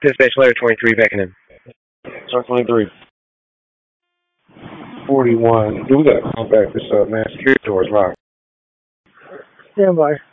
Dispatch letter 23, backing in. Star 23. 41. Dude, we gotta call back this man. Security door is locked. Stand by.